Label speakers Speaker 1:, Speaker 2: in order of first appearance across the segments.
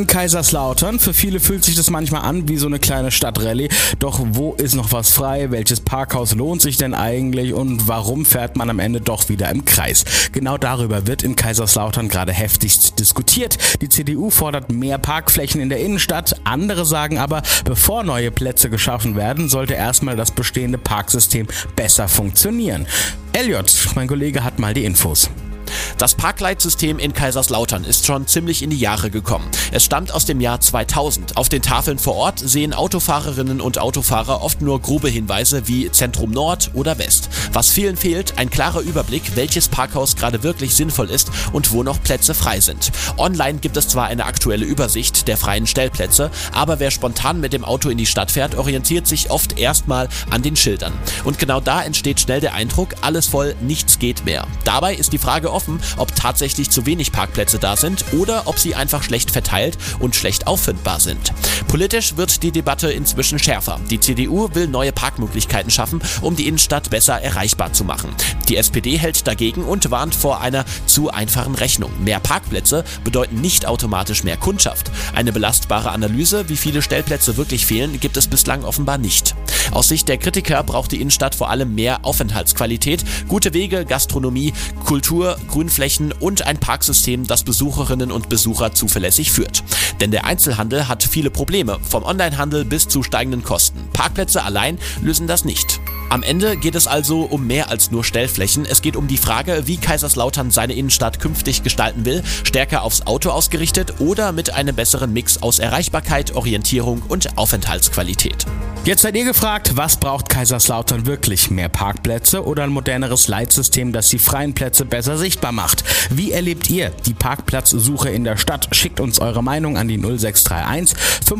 Speaker 1: Kaiserslautern. Für viele fühlt sich das manchmal an wie so eine kleine Stadtrallye. Doch wo ist noch was frei? Welches Parkhaus lohnt sich denn eigentlich? Und warum fährt man am Ende doch wieder im Kreis? Genau darüber wird in Kaiserslautern gerade heftigst diskutiert. Die CDU fordert mehr Parkflächen in der Innenstadt. Andere sagen aber, bevor neue Plätze geschaffen werden, sollte erstmal das bestehende Parksystem besser funktionieren. Elliot, mein Kollege, hat mal die Infos.
Speaker 2: Das Parkleitsystem in Kaiserslautern ist schon ziemlich in die Jahre gekommen. Es stammt aus dem Jahr 2000. Auf den Tafeln vor Ort sehen Autofahrerinnen und Autofahrer oft nur grobe Hinweise wie Zentrum Nord oder West. Was vielen fehlt, ein klarer Überblick, welches Parkhaus gerade wirklich sinnvoll ist und wo noch Plätze frei sind. Online gibt es zwar eine aktuelle Übersicht der freien Stellplätze, aber wer spontan mit dem Auto in die Stadt fährt, orientiert sich oft erstmal an den Schildern. Und genau da entsteht schnell der Eindruck, alles voll, nichts geht mehr. Dabei ist die Frage offen, ob tatsächlich zu wenig Parkplätze da sind oder ob sie einfach schlecht verteilt und schlecht auffindbar sind. Politisch wird die Debatte inzwischen schärfer. Die CDU will neue Parkmöglichkeiten schaffen, um die Innenstadt besser erreichbar zu machen. Die SPD hält dagegen und warnt vor einer zu einfachen Rechnung. Mehr Parkplätze bedeuten nicht automatisch mehr Kundschaft. Eine belastbare Analyse, wie viele Stellplätze wirklich fehlen, gibt es bislang offenbar nicht. Aus Sicht der Kritiker braucht die Innenstadt vor allem mehr Aufenthaltsqualität, gute Wege, Gastronomie, Kultur, Grünflächen und ein Parksystem, das Besucherinnen und Besucher zuverlässig führt. Denn der Einzelhandel hat viele Probleme, vom Onlinehandel bis zu steigenden Kosten. Parkplätze allein lösen das nicht. Am Ende geht es also um mehr als nur Stellflächen. Es geht um die Frage, wie Kaiserslautern seine Innenstadt künftig gestalten will, stärker aufs Auto ausgerichtet oder mit einem besseren Mix aus Erreichbarkeit, Orientierung und Aufenthaltsqualität.
Speaker 1: Jetzt seid ihr gefragt, was braucht Kaiserslautern wirklich? Mehr Parkplätze oder ein moderneres Leitsystem, das die freien Plätze besser sichtbar macht? Wie erlebt ihr die Parkplatzsuche in der Stadt? Schickt uns eure Meinung an die 0631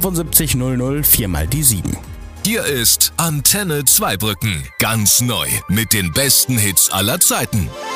Speaker 1: 75 00 4 mal die 7.
Speaker 3: Hier ist Antenne Zweibrücken. Ganz neu mit den besten Hits aller Zeiten.